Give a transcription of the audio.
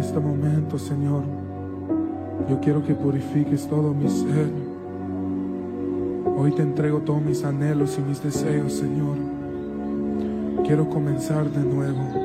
este momento, Señor, yo quiero que purifiques todo mi ser. Hoy te entrego todos mis anhelos y mis deseos, Señor. Quiero comenzar de nuevo.